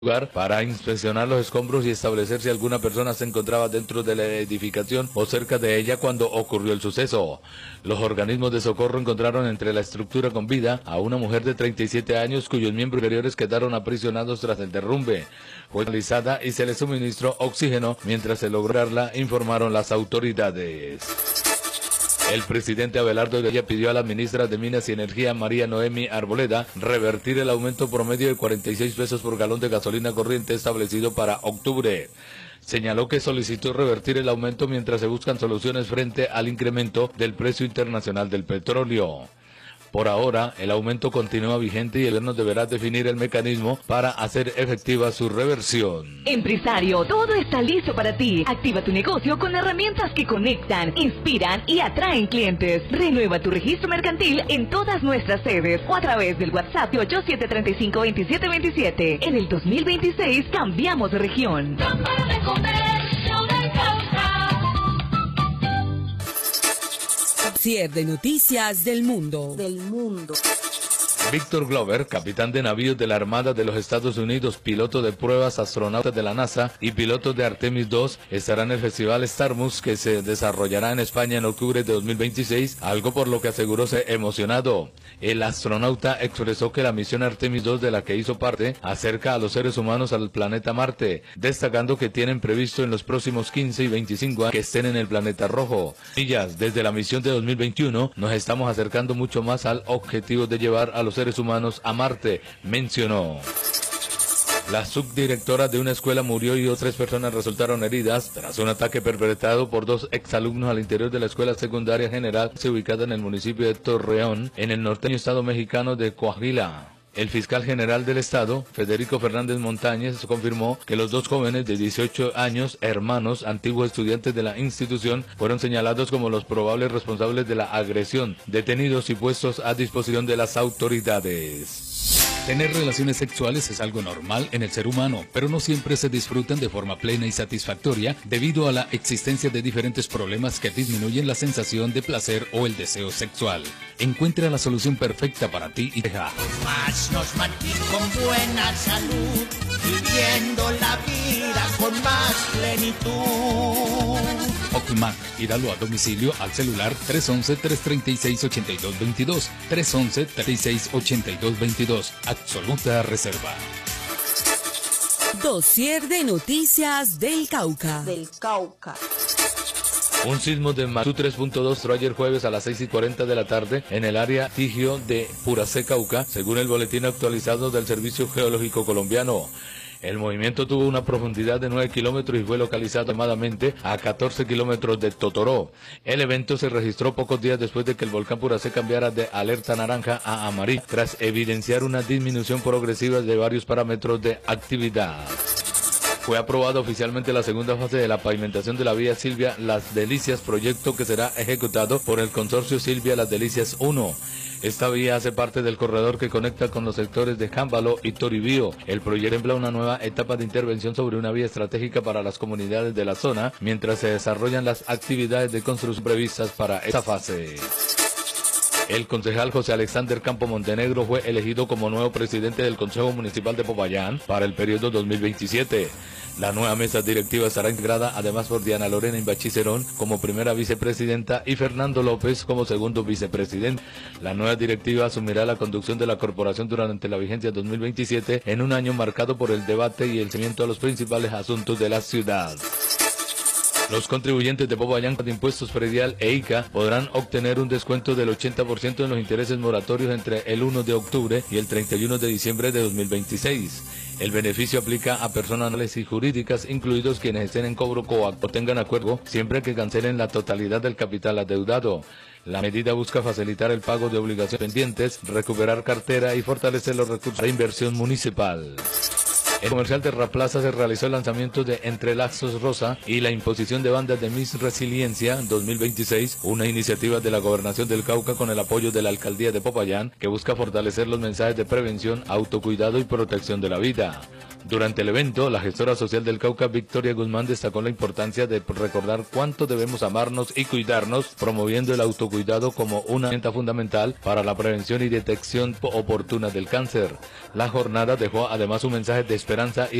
lugar para inspeccionar los escombros y establecer si alguna persona se encontraba dentro de la edificación o cerca de ella cuando ocurrió el suceso. Los organismos de socorro encontraron entre la estructura con vida a una mujer de 37 años cuyos miembros inferiores quedaron aprisionados tras el derrumbe. Fue analizada y se le suministró oxígeno mientras se lograrla, informaron las autoridades. El presidente Abelardo Villa pidió a la ministra de Minas y Energía, María Noemi Arboleda, revertir el aumento promedio de 46 pesos por galón de gasolina corriente establecido para octubre. Señaló que solicitó revertir el aumento mientras se buscan soluciones frente al incremento del precio internacional del petróleo. Por ahora, el aumento continúa vigente y el gobierno deberá definir el mecanismo para hacer efectiva su reversión. Empresario, todo está listo para ti. Activa tu negocio con herramientas que conectan, inspiran y atraen clientes. Renueva tu registro mercantil en todas nuestras sedes o a través del WhatsApp 8735-2727. En el 2026 cambiamos de región. Cámara de Comercio del Cauca. Cierre de noticias del mundo. Victor Glover, capitán de navíos de la Armada de los Estados Unidos, piloto de pruebas, astronauta de la NASA y piloto de Artemis II, estará en el Festival Starmus que se desarrollará en España en octubre de 2026, algo por lo que aseguró ser emocionado. El astronauta expresó que la misión Artemis II de la que hizo parte acerca a los seres humanos al planeta Marte, destacando que tienen previsto en los próximos 15 y 25 años que estén en el planeta rojo. Desde la misión de 2021 nos estamos acercando mucho más al objetivo de llevar a los seres humanos a Marte, mencionó. La subdirectora de una escuela murió y otras personas resultaron heridas tras un ataque perpetrado por dos exalumnos al interior de la escuela secundaria general ubicada en el municipio de Torreón, en el norteño estado mexicano de Coahuila. El fiscal general del estado, Federico Fernández Montañez, confirmó que los dos jóvenes de 18 años, hermanos, antiguos estudiantes de la institución, fueron señalados como los probables responsables de la agresión, detenidos y puestos a disposición de las autoridades. Tener relaciones sexuales es algo normal en el ser humano, pero no siempre se disfrutan de forma plena y satisfactoria debido a la existencia de diferentes problemas que disminuyen la sensación de placer o el deseo sexual. Encuentra la solución perfecta para ti y deja. Más nos mantiene con buena salud, viviendo la vida con más plenitud. Ocmac, pídalo a domicilio al celular 311-336-8222, 311-368222, absoluta reserva. Dossier de noticias del Cauca. Un sismo de magnitud 3.2 entró ayer jueves a las 6:40 de la tarde en el área Tigio de Puracé, Cauca, según el boletín actualizado del Servicio Geológico Colombiano. El movimiento tuvo una profundidad de 9 kilómetros y fue localizado aproximadamente a 14 kilómetros de Totoró. El evento se registró pocos días después de que el volcán Puracé cambiara de alerta naranja a amarillo, tras evidenciar una disminución progresiva de varios parámetros de actividad. Fue aprobada oficialmente la segunda fase de la pavimentación de la vía Silvia Las Delicias, proyecto que será ejecutado por el consorcio Silvia Las Delicias 1. Esta vía hace parte del corredor que conecta con los sectores de Jámbalo y Toribío. El proyecto empla una nueva etapa de intervención sobre una vía estratégica para las comunidades de la zona, mientras se desarrollan las actividades de construcción previstas para esta fase. El concejal José Alexander Campo Montenegro fue elegido como nuevo presidente del Consejo Municipal de Popayán para el periodo 2027. La nueva mesa directiva estará integrada además por Diana Lorena Imbachicerón como primera vicepresidenta y Fernando López como segundo vicepresidente. La nueva directiva asumirá la conducción de la corporación durante la vigencia 2027 en un año marcado por el debate y el seguimiento a los principales asuntos de la ciudad. Los contribuyentes de Popayán de impuestos predial e ICA podrán obtener un descuento del 80% en los intereses moratorios entre el 1 de octubre y el 31 de diciembre de 2026. El beneficio aplica a personas naturales y jurídicas, incluidos quienes estén en cobro o tengan acuerdo, siempre que cancelen la totalidad del capital adeudado. La medida busca facilitar el pago de obligaciones pendientes, recuperar cartera y fortalecer los recursos de inversión municipal. En el comercial Terraplaza se realizó el lanzamiento de Entrelazos Rosa y la imposición de bandas de Miss Resiliencia 2026, una iniciativa de la Gobernación del Cauca con el apoyo de la Alcaldía de Popayán que busca fortalecer los mensajes de prevención, autocuidado y protección de la vida. Durante el evento, la gestora social del Cauca, Victoria Guzmán, destacó la importancia de recordar cuánto debemos amarnos y cuidarnos, promoviendo el autocuidado como una herramienta fundamental para la prevención y detección oportuna del cáncer. La jornada dejó además un mensaje de esperanza y